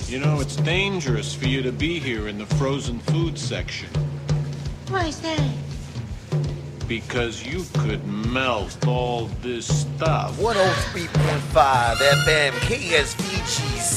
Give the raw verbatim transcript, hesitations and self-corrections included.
You know, it's dangerous for you to be here in the frozen food section. Why is that? Because you could melt all this stuff. one oh three point five F M K S V G